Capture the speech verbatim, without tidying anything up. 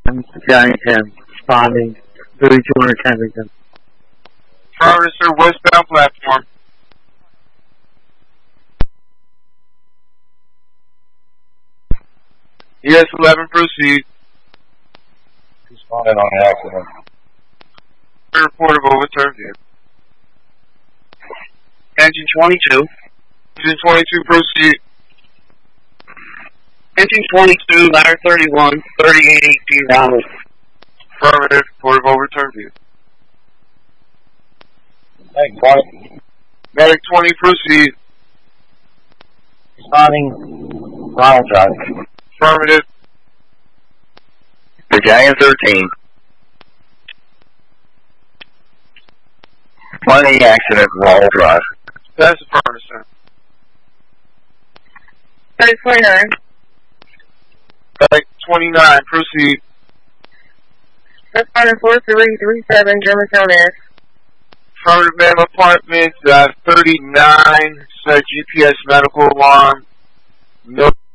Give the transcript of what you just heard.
Giant ten, responding, thirty-two hundred Kensington. Affirmative, sir, westbound platform. E S eleven, proceed. Responding on the accident. Report of overturned vehicle. Engine twenty-two. Engine twenty-two, proceed. Engine twenty-two, ladder thirty-one, thirty-eight eighteen Ronald. Affirmative, report of overturned vehicle. Medic twenty. Medic twenty, proceed. Responding Ronald Drive. Affirmative. The Giant thirteen. twenty accident, Ronald Drive. That's affirmative, sir. thirty twenty-nine. Medic twenty-nine, proceed. Responding four three three seven, Germantown S. Affirmative, ma'am, apartment uh, thirty-nine, set G P S medical alarm. No